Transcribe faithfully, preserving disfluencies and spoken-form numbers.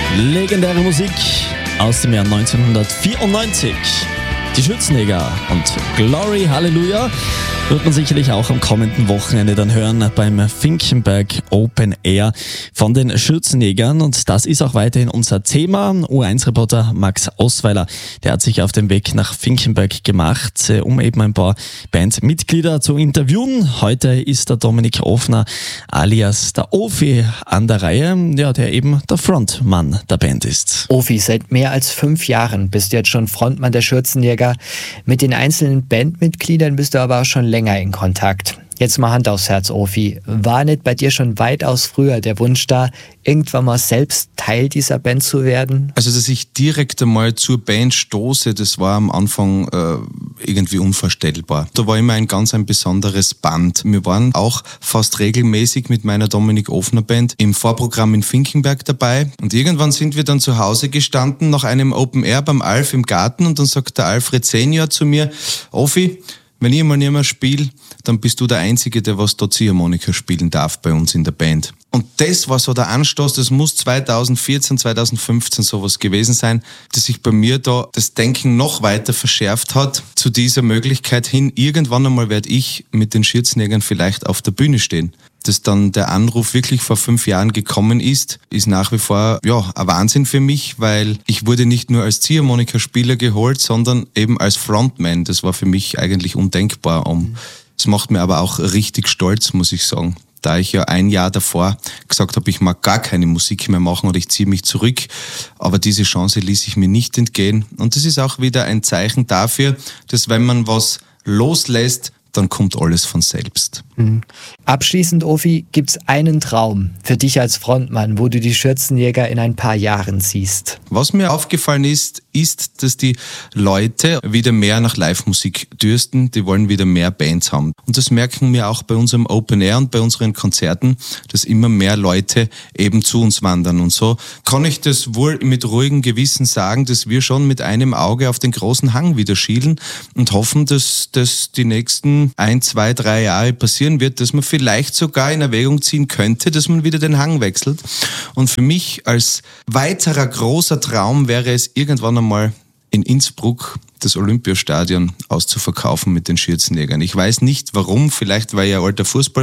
Legendäre Musik aus dem Jahr neunzehnhundertvierundneunzig. Die Schürzenjäger und Glory Hallelujah wird man sicherlich auch am kommenden Wochenende dann hören beim Finkenberg Open Air von den Schürzenjägern. Und das ist auch weiterhin unser Thema. U eins Reporter Max Osweiler, der hat sich auf den Weg nach Finkenberg gemacht, um eben ein paar Bandmitglieder zu interviewen. Heute ist der Dominik Ofner alias der Ofi an der Reihe, ja, der eben der Frontmann der Band ist. Ofi, seit mehr als fünf Jahren bist du jetzt schon Frontmann der Schürzenjäger. Mit den einzelnen Bandmitgliedern bist du aber auch schon länger in Kontakt. Jetzt mal Hand aufs Herz, Ofi. War nicht bei dir schon weitaus früher der Wunsch da, irgendwann mal selbst Teil dieser Band zu werden? Also, dass ich direkt einmal zur Band stoße, das war am Anfang äh, irgendwie unvorstellbar. Da war immer ein ganz ein besonderes Band. Wir waren auch fast regelmäßig mit meiner Dominik Ofner Band im Vorprogramm in Finkenberg dabei. Und irgendwann sind wir dann zu Hause gestanden, nach einem Open Air beim Alf im Garten, und dann sagt der Alfred Senior zu mir: Ofi, wenn ich mal nicht mehr spiele, dann bist du der Einzige, der was da Ziehharmonika spielen darf bei uns in der Band. Und das war so der Anstoß, das muss zweitausendvierzehn, zweitausendfünfzehn sowas gewesen sein, dass sich bei mir da das Denken noch weiter verschärft hat zu dieser Möglichkeit hin, irgendwann einmal werde ich mit den Schürzenjägern vielleicht auf der Bühne stehen. Dass dann der Anruf wirklich vor fünf Jahren gekommen ist, ist nach wie vor ja ein Wahnsinn für mich, weil ich wurde nicht nur als Ziehharmonikaspieler geholt, sondern eben als Frontman. Das war für mich eigentlich undenkbar. Das macht mir aber auch richtig stolz, muss ich sagen. Da ich ja ein Jahr davor gesagt habe, ich mag gar keine Musik mehr machen oder ich ziehe mich zurück. Aber diese Chance ließ ich mir nicht entgehen. Und das ist auch wieder ein Zeichen dafür, dass wenn man was loslässt, dann kommt alles von selbst. Mhm. Abschließend, Ofi, gibt's einen Traum für dich als Frontmann, wo du die Schürzenjäger in ein paar Jahren siehst? Was mir aufgefallen ist, ist, dass die Leute wieder mehr nach Live-Musik dürsten, die wollen wieder mehr Bands haben. Und das merken wir auch bei unserem Open Air und bei unseren Konzerten, dass immer mehr Leute eben zu uns wandern. Und so kann ich das wohl mit ruhigem Gewissen sagen, dass wir schon mit einem Auge auf den großen Hang wieder schielen und hoffen, dass das die nächsten ein, zwei, drei Jahre passieren wird, dass man vielleicht sogar in Erwägung ziehen könnte, dass man wieder den Hang wechselt. Und für mich als weiterer großer Traum wäre es, irgendwann einmal in Innsbruck das Olympiastadion auszuverkaufen mit den Schürzenjägern. Ich weiß nicht warum, vielleicht weil ich ein alter Fußball